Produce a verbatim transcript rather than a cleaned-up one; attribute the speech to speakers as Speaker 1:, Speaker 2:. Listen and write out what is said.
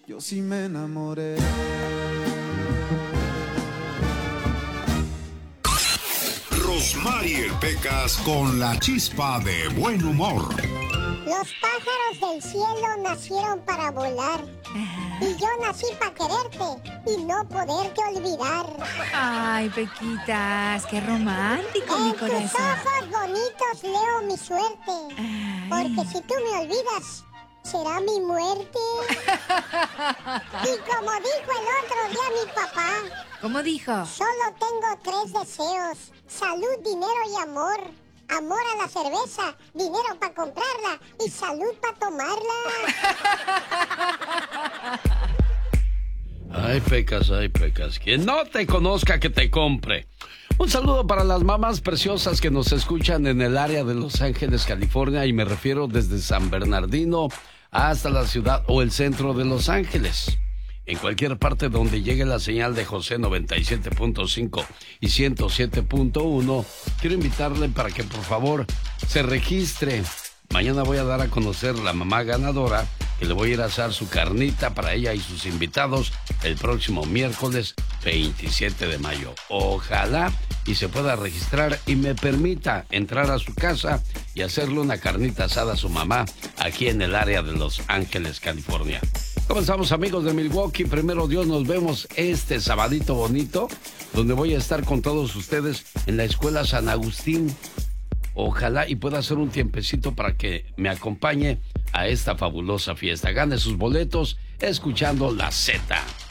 Speaker 1: yo sí me enamoré.
Speaker 2: Rosmarie Pecas con la chispa de buen humor.
Speaker 3: Los pájaros del cielo nacieron para volar. Y yo nací para quererte y no poderte olvidar.
Speaker 4: Ay, Pequitas, qué romántico, mi corazón.
Speaker 3: En tus ojos bonitos leo mi suerte. Ay. Porque si tú me olvidas, será mi muerte. Y como dijo el otro día mi papá.
Speaker 4: ¿Cómo dijo?
Speaker 3: Solo tengo tres deseos: salud, dinero y amor. Amor a la cerveza, dinero para comprarla y salud para tomarla.
Speaker 5: Ay, Pecas, ay, Pecas. Quien no te conozca, que te compre. Un saludo para las mamás preciosas que nos escuchan en el área de Los Ángeles, California, y me refiero desde San Bernardino hasta la ciudad o el centro de Los Ángeles. En cualquier parte donde llegue la señal de José noventa y siete punto cinco y ciento siete punto uno, quiero invitarle para que por favor se registre. Mañana voy a dar a conocer la mamá ganadora, que le voy a ir a hacer su carnita para ella y sus invitados el próximo miércoles veintisiete de mayo. Ojalá y se pueda registrar y me permita entrar a su casa y hacerle una carnita asada a su mamá aquí en el área de Los Ángeles, California. ¿Cómo estamos, amigos de Milwaukee? Primero Dios, nos vemos este sabadito bonito, donde voy a estar con todos ustedes en la Escuela San Agustín. Ojalá y pueda hacer un tiempecito para que me acompañe a esta fabulosa fiesta. Gane sus boletos escuchando La Z,